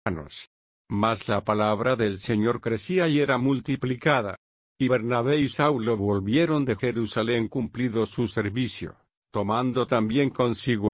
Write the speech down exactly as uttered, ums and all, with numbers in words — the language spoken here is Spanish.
Mas la palabra del Señor crecía y era multiplicada. Y Bernabé y Saulo volvieron de Jerusalén cumplido su servicio, tomando también consigo